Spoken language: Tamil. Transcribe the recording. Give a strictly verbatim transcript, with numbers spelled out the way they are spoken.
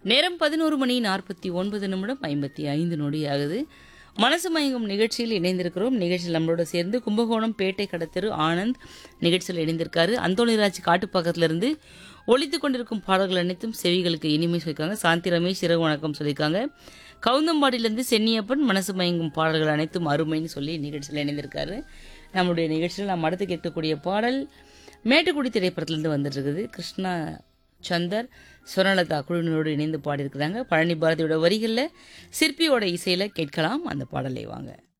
நேரம் பதினோரு மணி நாற்பத்தி ஒன்பது நிமிடம் ஐம்பத்தி ஐந்து நொடி ஆகுது. மனசு மயங்கும் நிகழ்ச்சியில் இணைந்திருக்கிறோம். நிகழ்ச்சியில் நம்மளோட சேர்ந்து கும்பகோணம் பேட்டை கடத்தெரு ஆனந்த் நிகழ்ச்சியில் இணைந்திருக்காரு. அந்தோணிராஜ் காட்டுப்பாக்கத்திலிருந்து ஒலித்து கொண்டிருக்கும் பாடல்கள் அனைத்தும் செவிகளுக்கு இனிமை சொல்லியிருக்காங்க. சாந்தி ரமேஷ் இரவு வணக்கம் சொல்லியிருக்காங்க. கவுந்தம்பாடியிலேருந்து சென்னியப்பன் மனசு மயங்கும் பாடல்கள் அனைத்தும் அருமைன்னு சொல்லி நிகழ்ச்சியில் இணைந்திருக்காரு. நம்மளுடைய நிகழ்ச்சியில் நாம் அடுத்து கேட்கக்கூடிய பாடல் மேட்டுக்குடி திரைப்படத்திலிருந்து வந்துட்டு இருக்குது. கிருஷ்ணா சந்தர் சுவர்ணலதா குழுவினரோடு இணைந்து பாடியிருக்கிறாங்க. பழனி பாரதியோட வரிகளில் சிற்பியோட இசையில் கேட்கலாம் அந்த பாடலை. வாங்க.